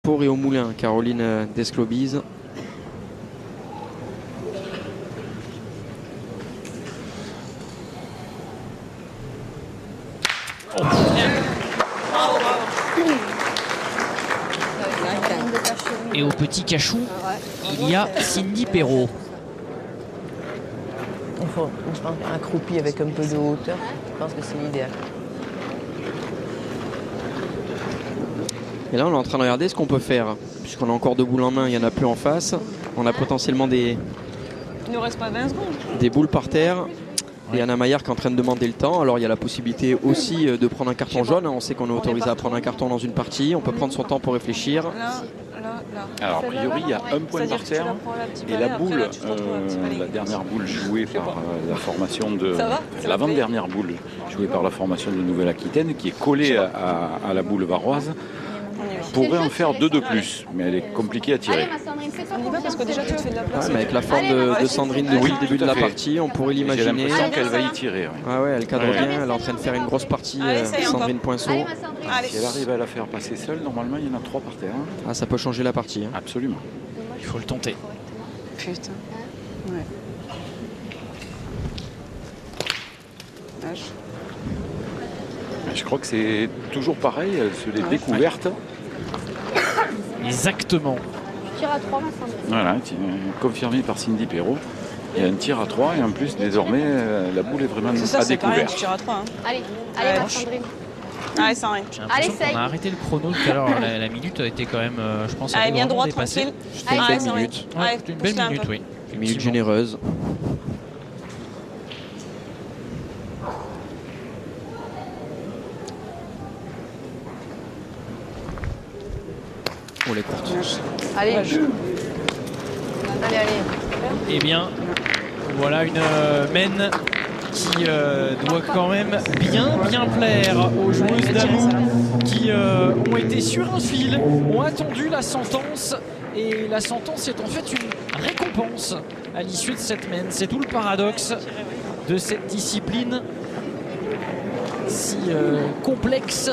Pour et au moulin, Caroline Desclobise. Et au petit cachou, il y a Cindy Perrault. Il faut un croupi avec un peu de hauteur. Je pense que c'est l'idéal. Et là, on est en train de regarder ce qu'on peut faire. Puisqu'on a encore deux boules en main, il n'y en a plus en face. On a potentiellement Il ne reste pas 20 secondes. des boules par terre. Et Anna Maillard qui est en train de demander le temps. Alors il y a la possibilité aussi de prendre un carton jaune. On sait qu'on est autorisé à prendre un carton dans une partie. On peut prendre son temps pour réfléchir. Là. Alors a priori il y a un point par terre et la boule, la dernière boule jouée par la formation de l'avant-dernière boule jouée par la formation de Nouvelle-Aquitaine qui est collée à la boule varoise pourrait en faire deux de plus, mais elle est compliquée à tirer. On y va parce que déjà tu te fais de la place. Ouais, mais avec la forme de Sandrine depuis le début de la partie, on pourrait l'imaginer. J'ai l'impression qu'elle va y tirer. Oui. Ah ouais, elle cadre bien, elle est en train de faire une grosse partie, Sandrine Poinceau. Si elle arrive à la faire passer seule, normalement il y en a trois par terre. Ah, ça peut changer la partie. Absolument. Il faut le tenter. Putain. Ouais. Je crois que c'est toujours pareil, elle se l'est découverte. Exactement. Tir à 3, Voilà, confirmé par Cindy Perrault. Il y a un tir à 3 et en plus désormais la boule est vraiment à découvert. Tu tires à 3. Hein. Allez, ma Sandrine. Allez, ça arrive. J'ai l'impression qu'on a arrêté le chrono tout à l'heure. La minute a été quand même, je pense, allez, bien droit, dépassée. tranquille. C'était une belle minute. Ouais, c'était une belle minute, oui. Une minute généreuse. On les courte. Allez. Allez. Eh bien, voilà une mène qui doit quand même bien plaire aux joueuses d'Amou qui ont été sur un fil, ont attendu la sentence. Et la sentence est en fait une récompense à l'issue de cette mène. C'est tout le paradoxe de cette discipline si complexe.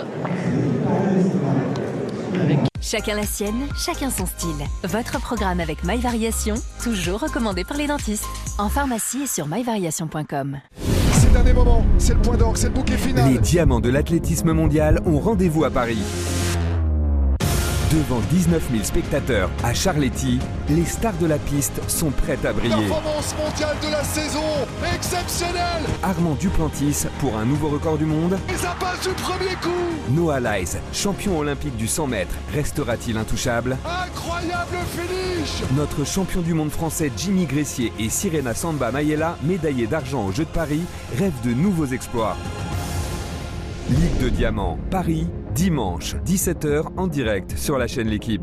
Chacun la sienne, chacun son style. Votre programme avec MyVariation, toujours recommandé par les dentistes. En pharmacie et sur myvariation.com. C'est un des moments, c'est le point d'orgue, c'est le bouquet final. Les diamants de l'athlétisme mondial ont rendez-vous à Paris. Devant 19 000 spectateurs à Charletti, les stars de la piste sont prêtes à briller. Performance mondiale de la saison, exceptionnelle. Armand Duplantis pour un nouveau record du monde. Et ça passe du premier coup. Noah Lyles, champion olympique du 100 mètres, restera-t-il intouchable? Incroyable finish. Notre champion du monde français Jimmy Gressier et Sirena Samba Mayela, médaillés d'argent aux Jeux de Paris, rêvent de nouveaux exploits. Ligue de Diamants, Paris, dimanche, 17h en direct sur la chaîne L'Équipe.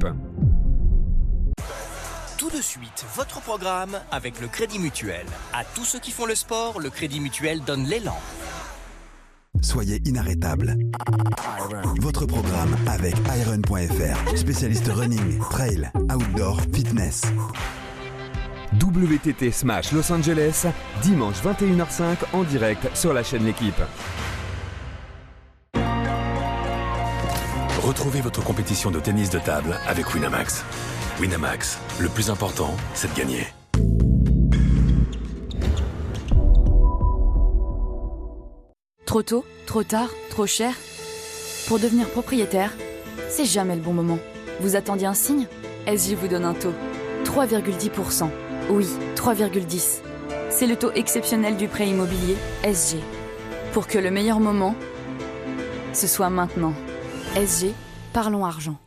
Tout de suite, votre programme avec le Crédit Mutuel. À tous ceux qui font le sport, le Crédit Mutuel donne l'élan. Soyez inarrêtable. Votre programme avec Iron.fr, spécialiste running, trail, outdoor, fitness. WTT Smash Los Angeles, dimanche 21h05 en direct sur la chaîne L'Équipe. Retrouvez votre compétition de tennis de table avec Winamax. Winamax, le plus important, c'est de gagner. Trop tôt, trop tard, trop cher. Pour devenir propriétaire, c'est jamais le bon moment. Vous attendiez un signe? SG vous donne un taux. 3,10%. Oui, 3,10. C'est le taux exceptionnel du prêt immobilier SG. Pour que le meilleur moment, ce soit maintenant. SG, parlons argent.